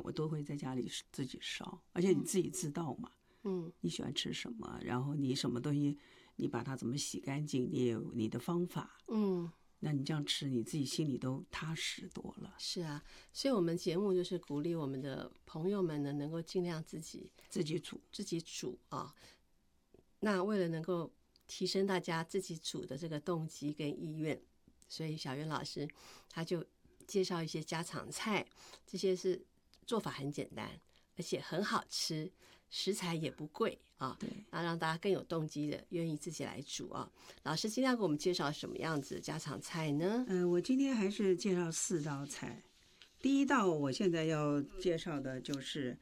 我都会在家里自己烧，而且你自己知道嘛，你喜欢吃什么，然后你什么东西，你把它怎么洗干净，你也有你的方法，那你这样吃，你自己心里都踏实多了。 是啊，所以我们节目就是鼓励我们的朋友们呢，能够尽量自己煮啊。那为了能够提升大家自己煮的这个动机跟意愿，所以小渊老师他就介绍一些家常菜，这些是做法很简单，而且很好吃，食材也不贵啊， 对， 然后让大家更有动机的愿意自己来煮啊。老师今天要给我们介绍什么样子的家常菜呢？ 我今天还是介绍4道菜。第一道我现在要介绍的就是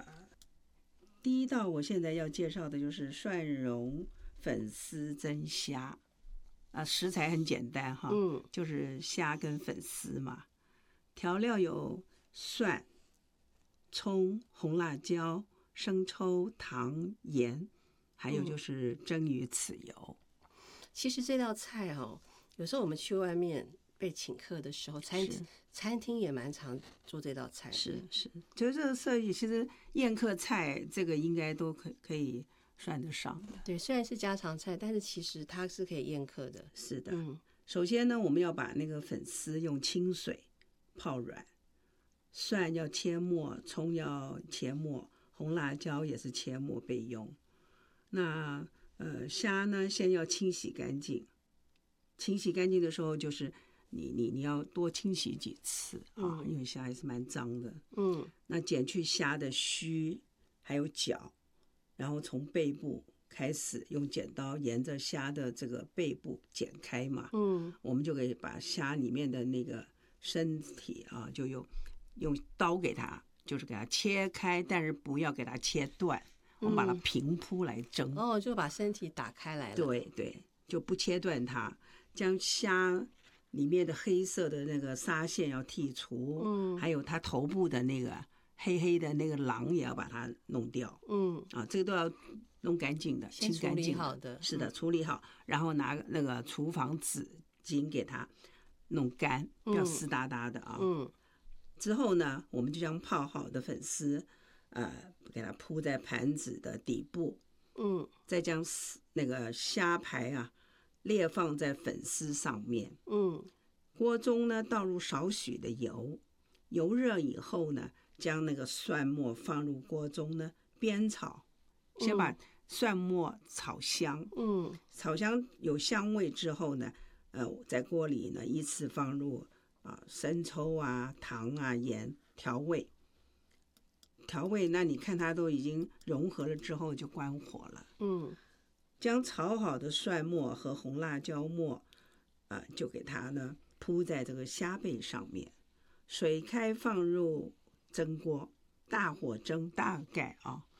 蒜蓉粉丝蒸虾。食材很简单哈，就是虾跟粉丝嘛。调料有蒜、葱、红辣椒、生抽、糖、盐，还有就是蒸鱼豉油。 其实这道菜有时候我们去外面被请客的时候，餐厅也蛮常做这道菜的。 是，就是这个设计，其实宴客菜这个应该都可以算得上的。 对，虽然是家常菜，但是其实它是可以宴客的。 是的，首先呢，我们要把那个粉丝用清水泡软，蒜要切末，葱要切末，红辣椒也是切末备用。那虾呢，先要清洗干净。清洗干净的时候，就是你要多清洗几次啊，因为虾还是蛮脏的。那剪去虾的须还有角，然后从背部开始用剪刀沿着虾的这个背部剪开嘛。我们就可以把虾里面的那个身体啊，就用刀给它，就是给它切开，但是不要给它切断，我们把它平铺来蒸。 就把身体打开来了。 对，就不切断它，将虾里面的黑色的那个纱线要剔除，还有它头部的那个黑黑的那个囊也要把它弄掉。这个都要弄干净的，清干净的。是的，处理好，然后拿那个厨房纸巾给它弄干，不要湿哒哒的啊。之后呢，我们就将泡好的粉丝给它铺在盘子的底部。再将那个虾排列放在粉丝上面。锅中呢倒入少许的油，油热以后呢，将那个蒜末放入锅中呢煸炒，先把蒜末炒香。炒香有香味之后呢，在锅里呢依次放入生抽糖盐调味。那你看它都已经融合了之后就关火了。将炒好的蒜末和红辣椒末就给它呢铺在这个虾背上面，水开放入蒸锅，大火蒸大概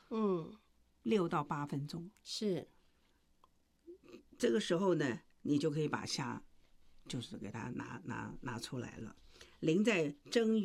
6到8分钟。 是， 这个时候呢，你就可以把虾就是给它拿出来了，淋在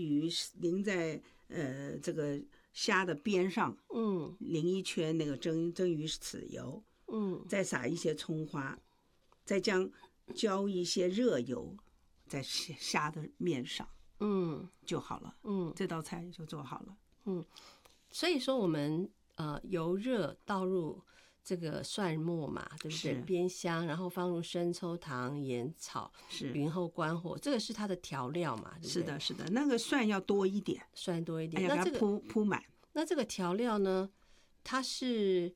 这个虾的边上，淋一圈那个蒸鱼豉油，再撒一些葱花，再浇一些热油在虾的面上，就好了。这道菜就做好了。 所以说我们油热倒入这个蒜末嘛，对不对？煸香，然后放入生抽、糖、盐炒，匀后关火，这个是它的调料嘛，对不对？ 是的，那个蒜要多一点，要给它铺满。 那这个调料呢，它是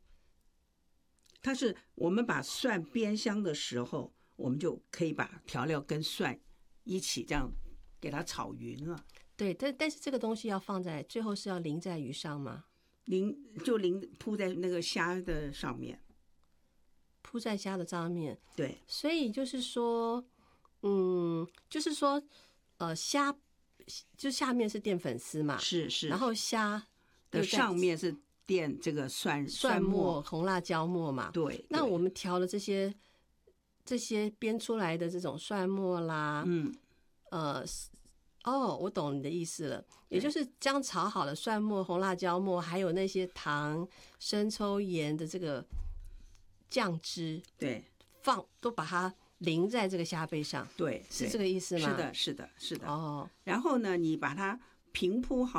我们把蒜煸香的时候，我们就可以把调料跟蒜一起这样给它炒匀了。 对，但是这个东西要放在最后是要淋在鱼上吗？ 铺在那个虾的上面， 铺在虾的上面。 对， 所以就是说，虾就下面是淀粉丝嘛，是，然后虾的上面是淀这个蒜末、 红辣椒末嘛。 对， 那我们调了这些煸出来的这种蒜末啦，我懂你的意思了，也就是将炒好的蒜末、红辣椒末，还有那些糖、生抽、盐的这个酱汁， 对， 都把它淋在这个虾背上， 对， 是这个意思吗？ 是的。然后呢，你把它平铺好。